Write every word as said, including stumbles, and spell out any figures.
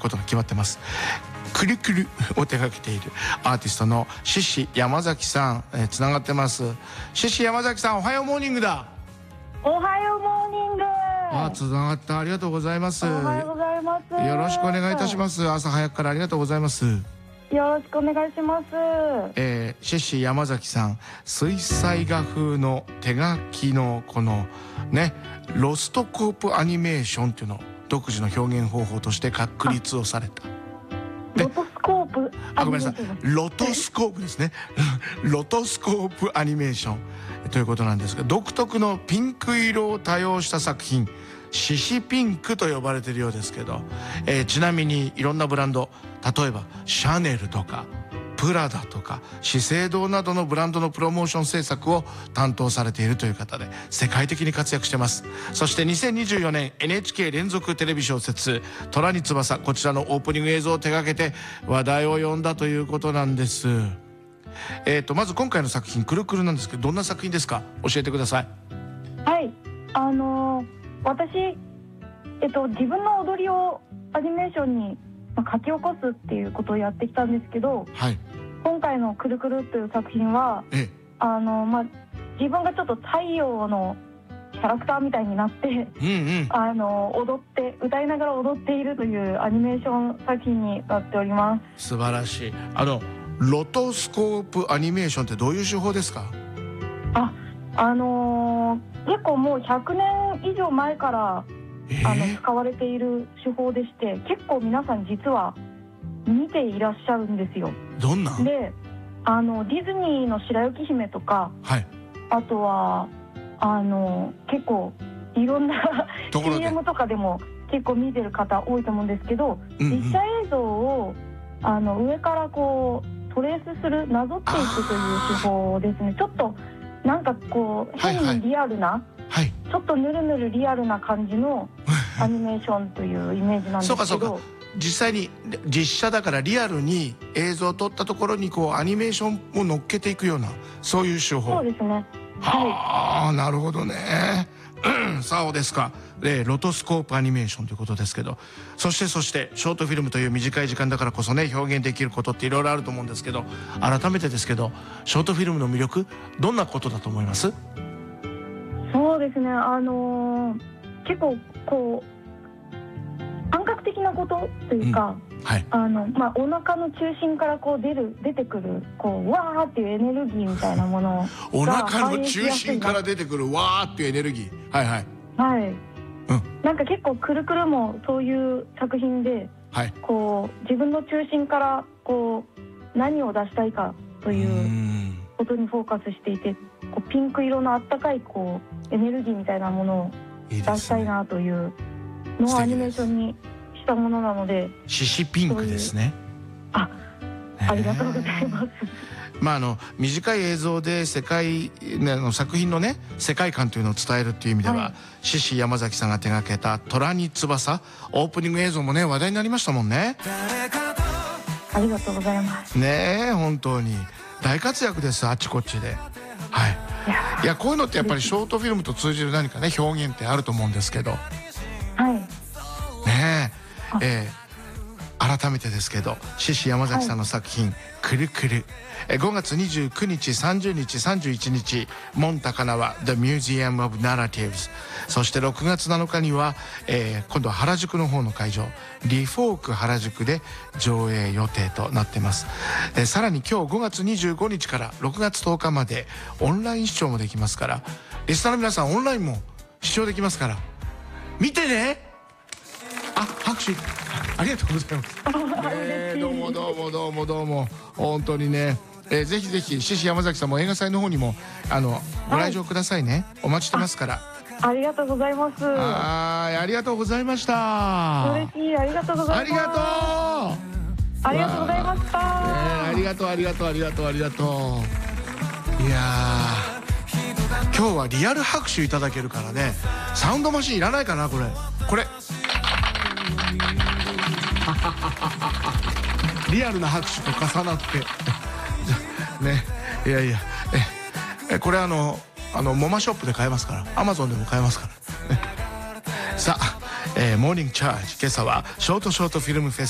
ことが決まってます。くるくるを手掛けているアーティストの獅子山崎さん、えー、つながってます。獅子山崎さん、おはようモーニングだ。 おはようモーニング。 あ、つながった。ありがとうございます。 おはようございます。 よろしくお願いいたします。朝早くからありがとうございます。 よろしくお願いします。 えー、獅子山崎さん、水彩画風の手書きのこのねロストコープアニメーションっていうのを独自の表現方法として確立をされた。 ロトスコープあ、ごめんなさい、ロトスコープですねロトスコープアニメーションということなんですが、独特のピンク色を多用した作品、獅子ピンクと呼ばれているようですけど、えー、ちなみにいろんなブランド、例えばシャネルとかプラダとか資生堂などのブランドのプロモーション制作を担当されているという方で、世界的に活躍してます。そしてにせんにじゅうよねん エヌエイチケー 連続テレビ小説「虎に翼」、こちらのオープニング映像を手掛けて話題を呼んだということなんです。えーとまず今回の作品「くるくる」なんですけど、どんな作品ですか、教えてください。 はい、あのー、私、えっと、自分の踊りをアニメーションにまあ書き起こすっていうことをやってきたんですけど、 はい、 今回の「くるくる」という作品は、 ええ、 あの、まあ、自分がちょっと太陽のキャラクターみたいになって、うん、うん、あの踊って歌いながら踊っているというアニメーション作品になっております。 素晴らしい。あのロトスコープアニメーションってどういう手法ですか？ あ、あのー、結構もうひゃくねん以上前からあの使われている手法でして、結構皆さん実は見ていらっしゃるんですよ。 どんなで、あのディズニーの白雪姫とか、はい、あとはあの結構いろんなシーエム とかでも結構見てる方多いと思うんですけど、うんうん、実写映像をあの上からこうトレースする、なぞっていくという手法ですね。ちょっとなんかこう変にリアルな、はいはい、ちょっとぬるぬるリアルな感じのアニメーションというイメージなんですけどそうかそうか、 実際に実写だからリアルに映像を撮ったところにこうアニメーションを乗っけていくような、そういう手法。 そうですね。 はあ、なるほどねそうですか。でロトスコープアニメーションということですけど、そしてそしてショートフィルムという短い時間だからこそね表現できることっていろいろあると思うんですけど、改めてですけどショートフィルムの魅力、どんなことだと思います？ そうですね、あのー、結構こう感覚的なことというか、うん、はい、あのまあ、お腹の中心からこう出る出てくるこうわーっていうエネルギーみたいなものがお腹の中心から出てくるわーっていうエネルギー、はいはいはい、うん、なんか結構くるくるもそういう作品で、はい、こう自分の中心からこう何を出したいかということにフォーカスしていて、こうピンク色のあったかいこうエネルギーみたいなものを出したいなというのをアニメーションにしたものなので、 獅子ピンクですね。 あ、ありがとうございます。 まあ、あの短い映像で世界、ね、の作品のね世界観というのを伝えるっていう意味では、獅子、はい、山崎さんが手掛けた「虎に翼」オープニング映像もね話題になりましたもんね。 ありがとうございます。 ねえ、本当に大活躍です、あっちこっちで。はい、いやこういうのってやっぱりショートフィルムと通じる何かね表現ってあると思うんですけど、 はい、 ねええー、改めてですけど獅子山崎さんの作品「くるくる」、ごがつにじゅうくにち、さんじゅうにち、さんじゅういちにちモンタカナワ The Museum of Narratives、 そしてろくがつなのかには、えー、今度は原宿の方の会場リフォーク原宿で上映予定となっています。えー、さらに今日ごがつにじゅうごにちからろくがつとおかまでオンライン視聴もできますから、リスナーの皆さんオンラインも視聴できますから見てね。あ、拍手ありがとうございます。ね、どうもどうもどうもどうも本当にね、えー、ぜひぜひ獅子山崎さんも映画祭の方にもあのご来場くださいね、はい、お待ちしてますから。 あ、ありがとうございます。 はい、ありがとうございました。 嬉しい、ありがとうございます。 ありがとうありがとうございました。ね、 ありがとうありがとうありがとうありがとう。いやー、今日はリアル拍手いただけるからね、サウンドマシンいらないかな、これこれリアルな拍手と重なってね、いやいや、えこれあのあのモマショップで買えますから、アマゾンでも買えますから、ね、さあ、えー、モーニングチャージ、今朝はショートショートフィルムフェス